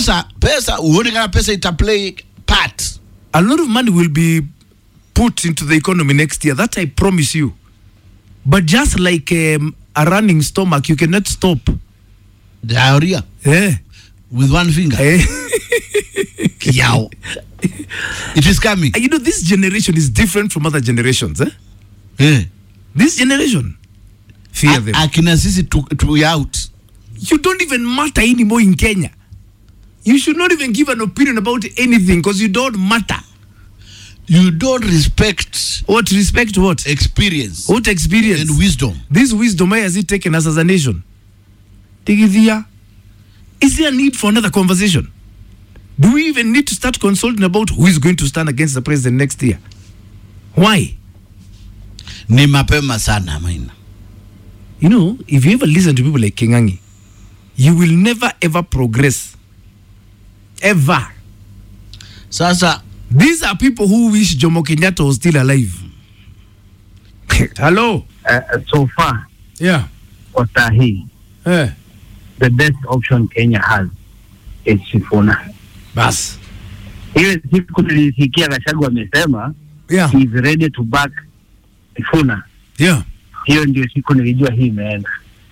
pesa uone kama pesa ita play part. A lot of money will be put into the economy next year. That I promise you. But just like a running stomach, you cannot stop. Diarrhea. With one finger. Kiao. It is coming. You know, this generation is different from other generations. This generation, fear them. Akina sisi to out. You don't even matter anymore in Kenya. You should not even give an opinion about anything because you don't matter. You don't respect. What respect? What experience? What experience and wisdom? This wisdom, where has it taken us as a nation? Is there a need for another conversation? Do we even need to start consulting about who is going to stand against the president next year? Why? Ni mapema sana maina. You know, if you ever listen to people like Kingangi, you will never ever progress. Ever. Sasa, these are people who wish Jomo Kenyatta was still alive. Hello. So far, for Tahi, the best option Kenya has is Sifuna. Bas. Ile siku nilisikia Gachagua amesema he is ready to back Sifuna. Hiyo ndio siku nilijua hii imeenda.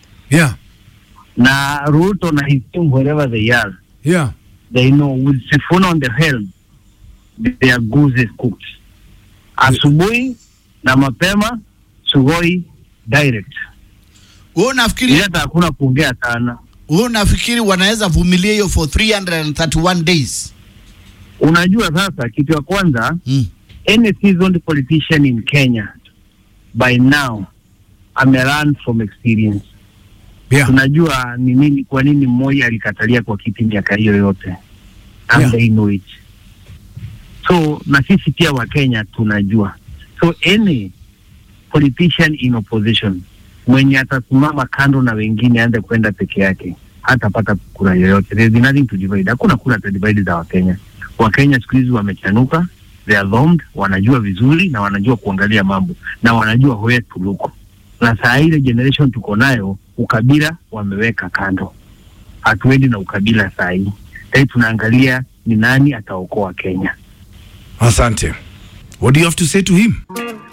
Na Ruto na his team, wherever they are, they know with Sifuna on the helm, their goose is cooked. Asubuhi na mapema, Sugoi direct. Wewe unafikiri hata hakuna kuongea sana? Wewe unafikiri wanaweza vumilia hiyo for 331 days? Unajua sasa kitu ya kwanza, any seasoned politician in Kenya by now learn from experience. Tunajua ni nini, kwa nini mmoja alikatalia kwa kiti miaka hiyo yote. And they know it. So na sisi pia wa Kenya tunajua. So any politician in opposition mwenye atasimama kando na wengine aanze kwenda peke yake hatapata kura yoyote. There is nothing to divide. Hakuna kura to divide za Wakenya. Wakenya siku hizi wamechanuka, they are armed, wanajua vizuri na wanajua kuangalia mambo na wanajua where to look. Na saa ile generation tuko nayo, ukabila wameweka kando. Hatuendi na ukabila saa hii. Sasa tunaangalia ni nani ataokoa Kenya. Asante. What do you have to say to him?